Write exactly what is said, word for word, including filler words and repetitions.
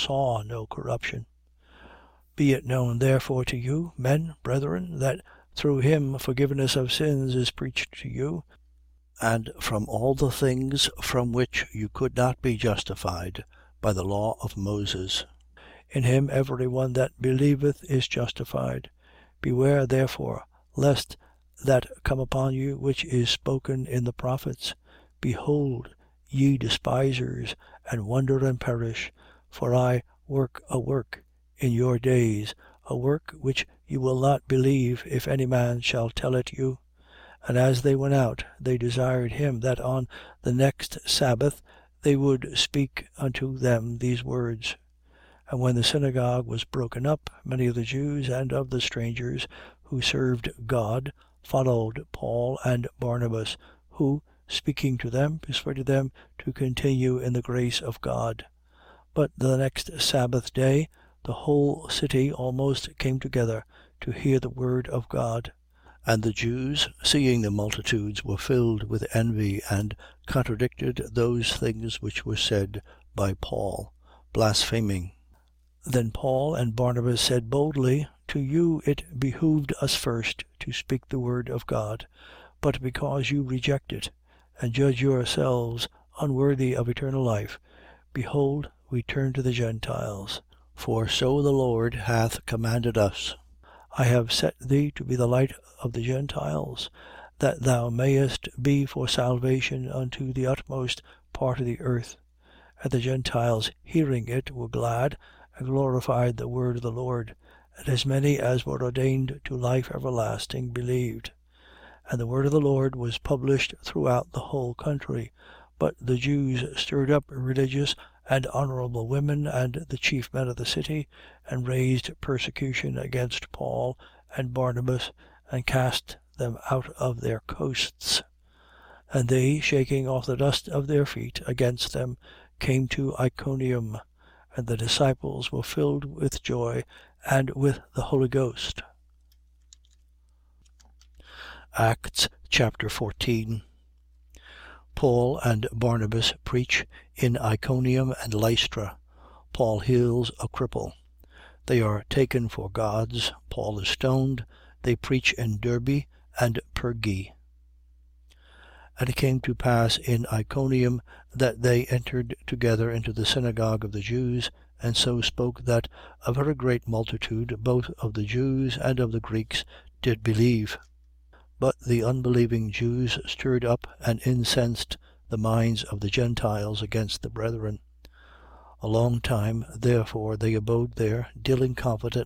saw no corruption. 5:12. Be it known therefore to you, men, brethren, that through him forgiveness of sins is preached to you, and from all the things from which you could not be justified by the law of Moses. In him every one that believeth is justified. Beware therefore, lest that come upon you which is spoken in the prophets: Behold, ye despisers, and wonder and perish. For I work a work in your days, a work which you will not believe, if any man shall tell it you. And as they went out, they desired him that on the next Sabbath they would speak unto them these words. And when the synagogue was broken up, many of the Jews and of the strangers who served God followed Paul and Barnabas, who, speaking to them, persuaded them to continue in the grace of God. But the next Sabbath day, the whole city almost came together to hear the word of God. And the Jews, seeing the multitudes, were filled with envy and contradicted those things which were said by Paul, blaspheming. Then Paul and Barnabas said boldly, To you it behoved us first to speak the word of God, but because you reject it, and judge yourselves unworthy of eternal life, behold, we turn to the Gentiles. For so the Lord hath commanded us. I have set thee to be the light of the Gentiles, that thou mayest be for salvation unto the utmost part of the earth. And the Gentiles hearing it were glad, and glorified the word of the Lord. And as many as were ordained to life everlasting believed. And the word of the Lord was published throughout the whole country. But the Jews stirred up religious and honourable women and the chief men of the city, and raised persecution against Paul and Barnabas, and cast them out of their coasts. And they, shaking off the dust of their feet against them, came to Iconium. And the disciples were filled with joy and with the Holy Ghost. Acts chapter fourteen. Paul and Barnabas preach in Iconium and Lystra. Paul heals a cripple. They are taken for gods. Paul is stoned. They preach in Derbe and Perge. And it came to pass in Iconium that they entered together into the synagogue of the Jews, and so spoke that a very great multitude, both of the Jews and of the Greeks, did believe. But the unbelieving Jews stirred up and incensed the minds of the Gentiles against the brethren. A long time, therefore, they abode there, dealing confidently